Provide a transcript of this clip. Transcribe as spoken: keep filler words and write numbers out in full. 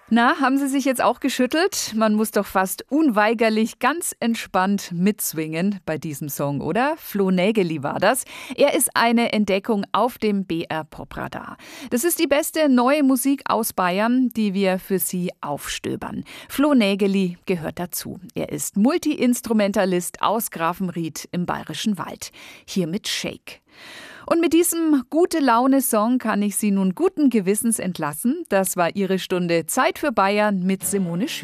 Na, haben Sie sich jetzt auch geschüttelt? Man muss doch fast unweigerlich ganz entspannt mitswingen bei diesem Song, oder? Flo Nägeli war das. Er ist eine Entdeckung auf dem B R Popradarr. Das ist die beste neue Musik aus Bayern, die wir für Sie aufstöbern. Flo Nägeli gehört dazu. Er ist Multi-Instrumentalist aus Grafenried im Bayerischen Wald. Hier mit Shake. Und mit diesem Gute-Laune-Song kann ich Sie nun guten Gewissens entlassen. Das war Ihre Stunde Zeit für Bayern mit Simone Schür.